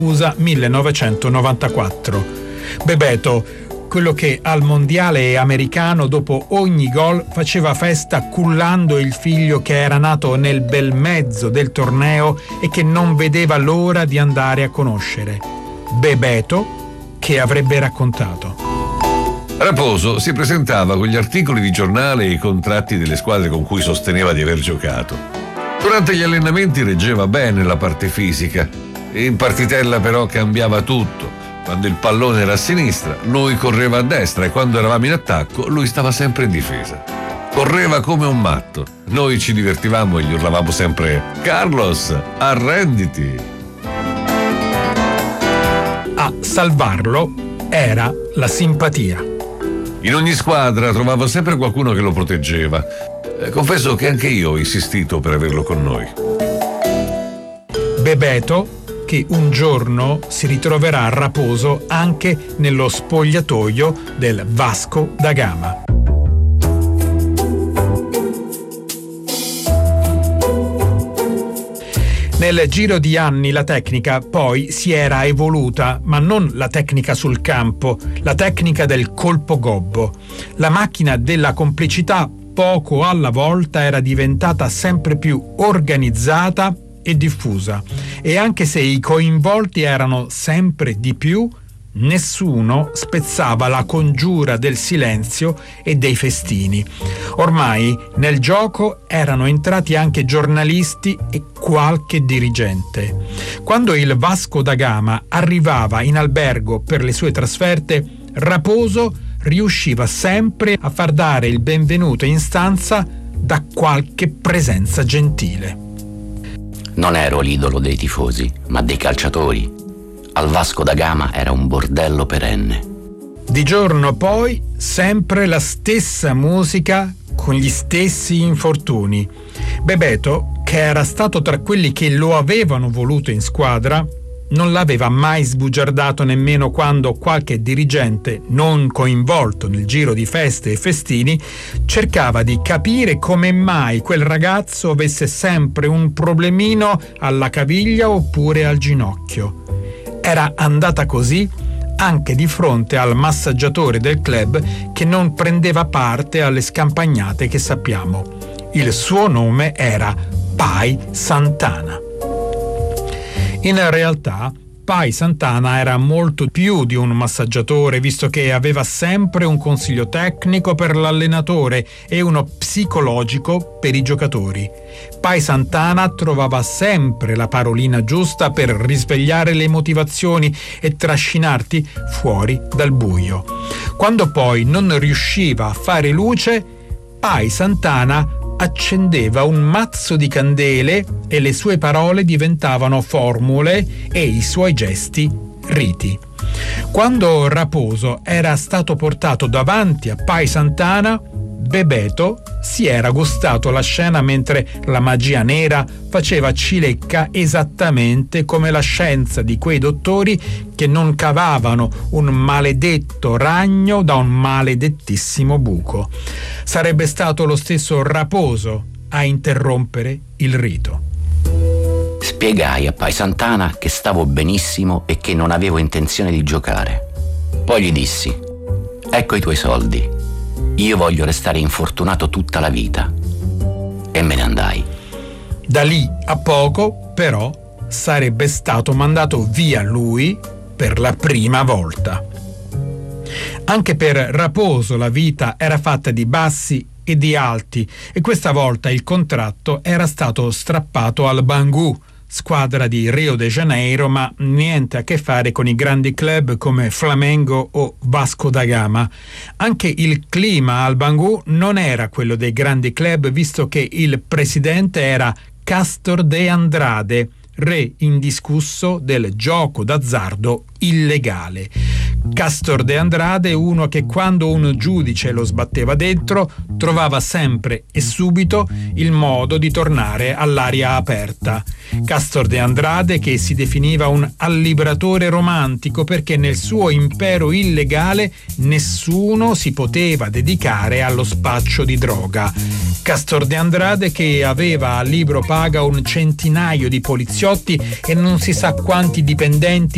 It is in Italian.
USA 1994. Bebeto, quello che al mondiale americano dopo ogni gol faceva festa cullando il figlio che era nato nel bel mezzo del torneo e che non vedeva l'ora di andare a conoscere. Bebeto che avrebbe raccontato. Raposo si presentava con gli articoli di giornale e i contratti delle squadre con cui sosteneva di aver giocato. Durante gli allenamenti reggeva bene la parte fisica. In partitella però cambiava tutto. Quando il pallone era a sinistra, lui correva a destra e quando eravamo in attacco, lui stava sempre in difesa. Correva come un matto. Noi ci divertivamo e gli urlavamo sempre: Carlos, arrenditi! A salvarlo era la simpatia. In ogni squadra trovavo sempre qualcuno che lo proteggeva. Confesso che anche io ho insistito per averlo con noi. Bebeto che un giorno si ritroverà a Raposo anche nello spogliatoio del Vasco da Gama. Nel giro di anni la tecnica poi si era evoluta, ma non la tecnica sul campo, la tecnica del colpo gobbo. La macchina della complicità poco alla volta era diventata sempre più organizzata e diffusa, e anche se i coinvolti erano sempre di più, nessuno spezzava la congiura del silenzio e dei festini. Ormai nel gioco erano entrati anche giornalisti e qualche dirigente. Quando il Vasco da Gama arrivava in albergo per le sue trasferte, Raposo riusciva sempre a far dare il benvenuto in stanza da qualche presenza gentile. Non ero l'idolo dei tifosi, ma dei calciatori. Al Vasco da Gama era un bordello perenne. Di giorno poi sempre la stessa musica con gli stessi infortuni. Bebeto, che era stato tra quelli che lo avevano voluto in squadra, non l'aveva mai sbugiardato nemmeno quando qualche dirigente non coinvolto nel giro di feste e festini cercava di capire come mai quel ragazzo avesse sempre un problemino alla caviglia oppure al ginocchio. Era andata così anche di fronte al massaggiatore del club che non prendeva parte alle scampagnate che sappiamo. Il suo nome era Pai Santana. In realtà Pai Santana era molto più di un massaggiatore, visto che aveva sempre un consiglio tecnico per l'allenatore e uno psicologico per i giocatori. Pai Santana trovava sempre la parolina giusta per risvegliare le motivazioni e trascinarti fuori dal buio. Quando poi non riusciva a fare luce, Pai Santana accendeva un mazzo di candele e le sue parole diventavano formule e i suoi gesti riti. Quando Raposo era stato portato davanti a Pai Santana, Bebeto si era gustato la scena mentre la magia nera faceva cilecca esattamente come la scienza di quei dottori che non cavavano un maledetto ragno da un maledettissimo buco. Sarebbe stato lo stesso Raposo a interrompere il rito. Spiegai a Pai Santana che stavo benissimo e che non avevo intenzione di giocare. Poi gli dissi: ecco i tuoi soldi. Io voglio restare infortunato tutta la vita. E me ne andai. Da lì a poco, però, sarebbe stato mandato via lui per la prima volta. Anche per Raposo la vita era fatta di bassi e di alti e questa volta il contratto era stato strappato al Bangu, squadra di Rio de Janeiro, ma niente a che fare con i grandi club come Flamengo o Vasco da Gama. Anche il clima al Bangu non era quello dei grandi club, visto che il presidente era Castor de Andrade, re indiscusso del gioco d'azzardo illegale. Castor de Andrade, uno che quando un giudice lo sbatteva dentro trovava sempre e subito il modo di tornare all'aria aperta. Castor de Andrade che si definiva un allibratore romantico perché nel suo impero illegale nessuno si poteva dedicare allo spaccio di droga. Castor de Andrade che aveva a libro paga un centinaio di poliziotti e non si sa quanti dipendenti